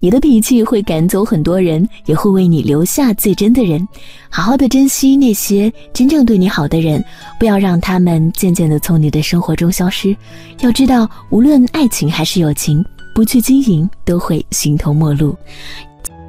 你的脾气会赶走很多人，也会为你留下最真的人。好好的珍惜那些真正对你好的人，不要让他们渐渐的从你的生活中消失。要知道，无论爱情还是友情，不去经营都会形同陌路。